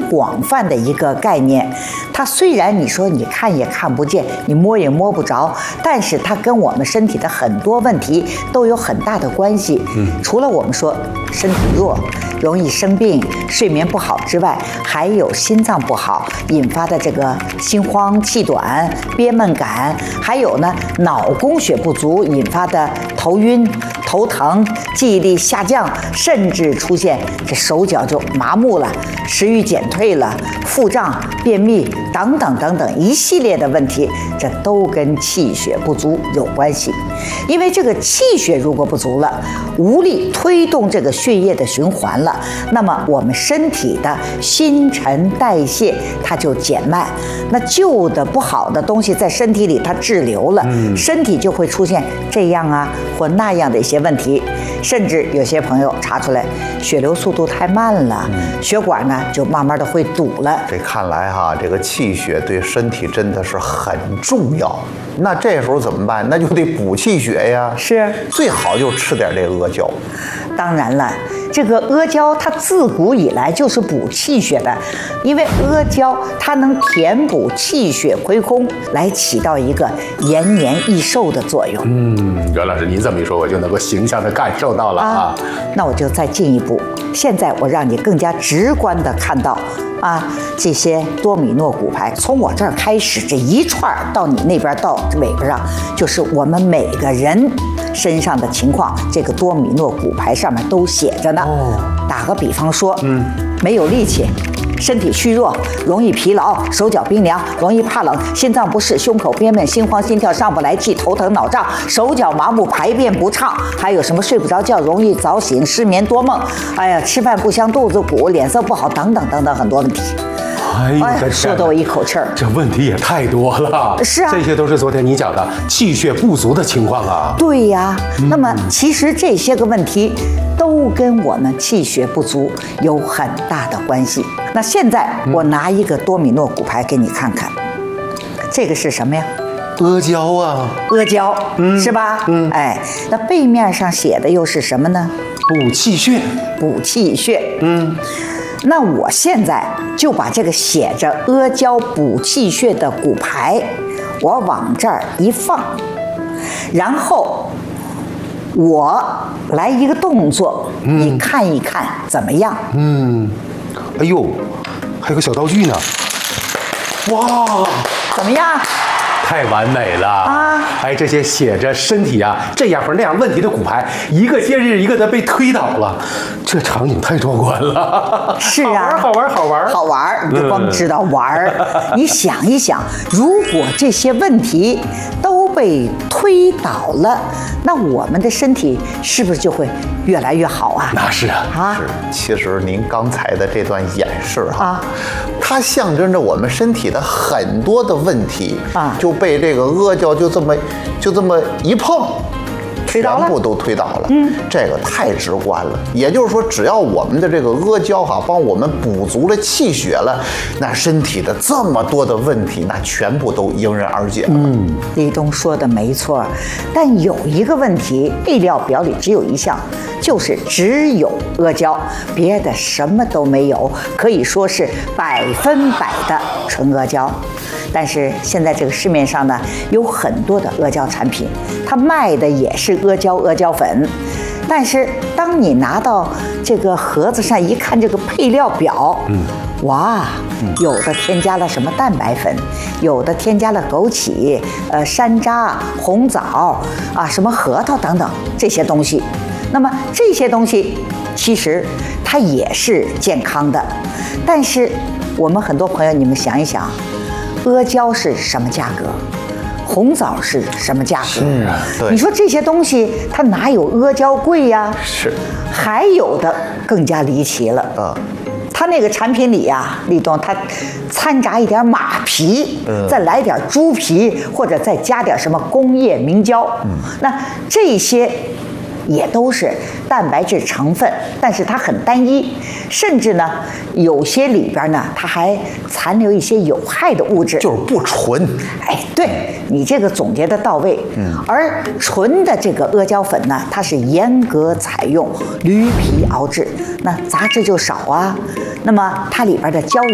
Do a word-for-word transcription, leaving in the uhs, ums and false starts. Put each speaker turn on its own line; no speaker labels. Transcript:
广泛的一个概念。它虽然你说你看也看不见，你摸也摸不着，但是它跟我们身体的很多问题都有很大的关系。嗯，除了我们说身体弱、容易生病、睡眠不好之外，还有心脏不好引发的这个心慌气短、憋闷感，还有呢脑供血不足引发的头晕、头疼、记忆力下降，甚至出现这手脚就麻木了、食欲减退了、腹胀、便秘等等等等一系列的问题，这都跟气血不足有关系。因为这个气血如果不足了，无力推动这个血液的循环了，那么我们身体的新陈代谢它就减慢，那旧的不好的东西在身体里它滞留了，嗯、身体就会出现这样啊或那样的一些问题，甚至有些朋友查出来血流速度太慢了，嗯、血管呢就慢慢的会堵了。
这看来哈，这个气血对身体真的是很重要。那这时候怎么办？那就得补气血呀。
是，
最好就吃点这阿胶。
当然了，这个阿胶它自古以来就是补气血的，因为阿胶它能填补气血亏空，来起到一个延年益寿的作用。
嗯，袁老师您这么一说，我就能够形象地感受到了啊。啊
那我就再进一步，现在我让你更加直观地看到啊，这些多米诺骨牌，从我这儿开始，这一串到你那边到尾巴上，就是我们每个人身上的情况，这个多米诺骨牌上面都写着呢。哦，打个比方说，嗯，没有力气，身体虚弱，容易疲劳，手脚冰凉，容易怕冷，心脏不适，胸口憋闷，心慌心跳，上不来气，头疼脑胀，手脚麻木，排便不畅，还有什么睡不着觉，容易早醒，失眠多梦，哎呀，吃饭不香，肚子鼓，脸色不好，等等等等很多问题。
哎呦，
哎，说得我一口气儿，
这问题也太多了。
是啊，
这些都是昨天你讲的气血不足的情况啊。
对呀，嗯、那么其实这些个问题都跟我们气血不足有很大的关系。那现在我拿一个多米诺骨牌给你看看，嗯、这个是什么呀？
阿胶啊，
阿胶，嗯，是吧？
嗯，
哎，那背面上写的又是什么呢？
补气血，
补气血，
嗯。
那我现在就把这个写着阿胶补气血的骨牌，我往这儿一放，然后我来一个动作，嗯、你看一看怎么样？
嗯，哎呦，还有个小道具呢，哇，
怎么样？
太完美了
啊！
哎，这些写着身体啊这样或那样问题的骨牌，一个接着一个的被推倒了，这场景太壮观了。
是啊，
好玩，好玩，
好玩！你就光知道玩儿。嗯、你想一想，如果这些问题都被推倒了，那我们的身体是不是就会越来越好啊？
那是啊，
啊，
是。其实您刚才的这段演示哈，
啊，
它象征着我们身体的很多的问题
啊，
就被这个阿胶就这么就这么一碰，
全
部都推倒了。
嗯，
这个太直观了。也就是说，只要我们的这个阿胶哈帮我们补足了气血了，那身体的这么多的问题，那全部都迎刃而解了。
嗯，立冬说的没错，但有一个问题，配料表里只有一项，就是只有阿胶，别的什么都没有，可以说是百分百的纯阿胶。但是现在这个市面上呢，有很多的阿胶产品，它卖的也是阿胶阿胶粉，但是当你拿到这个盒子上一看，这个配料表，嗯，哇，有的添加了什么蛋白粉，有的添加了枸杞、呃山楂、红枣啊，什么核桃等等这些东西。那么这些东西其实它也是健康的，但是我们很多朋友，你们想一想。阿胶是什么价格？红枣是什么价格？
是啊，对。
你说这些东西它哪有阿胶贵呀？
是。
还有的更加离奇了。嗯。它那个产品里呀，立冬它掺杂一点马皮，嗯，再来点猪皮，或者再加点什么工业明胶。嗯。那这些也都是蛋白质成分，但是它很单一，甚至呢，有些里边呢，它还残留一些有害的物质，
就是不纯。
哎，对，你这个总结的到位。嗯，而纯的这个阿胶粉呢，它是严格采用驴皮熬制，那杂质就少啊，那么它里边的胶